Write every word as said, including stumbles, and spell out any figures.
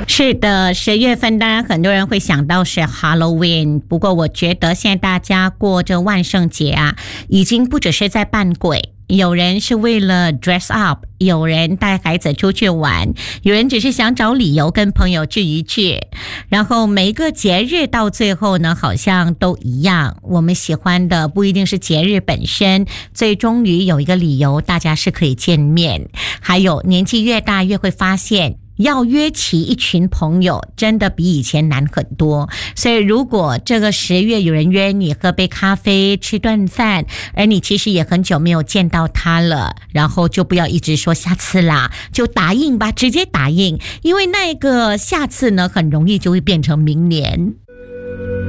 是的，十月份当然很多人会想到是 Halloween， 不过我觉得现在大家过这万圣节啊，已经不只是在扮鬼，有人是为了 dress up， 有人带孩子出去玩，有人只是想找理由跟朋友聚一聚。然后每一个节日到最后呢，好像都一样，我们喜欢的不一定是节日本身，最终于有一个理由大家是可以见面。还有年纪越大越会发现，要约齐一群朋友真的比以前难很多，所以如果这个十月有人约你喝杯咖啡吃顿饭，而你其实也很久没有见到他了，然后就不要一直说下次啦，就答应吧，直接答应，因为那个下次呢很容易就会变成明年。